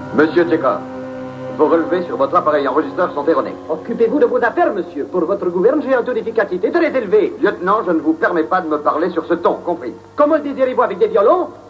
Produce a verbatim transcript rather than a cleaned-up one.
Monsieur Tchekhov, vos relevés sur votre appareil enregistreur sont erronés. Occupez-vous de vos affaires, monsieur. Pour votre gouverne, j'ai un taux d'efficacité très élevé. Lieutenant, je ne vous permets pas de me parler sur ce ton, compris? Comment le désirez-vous, avec des violons?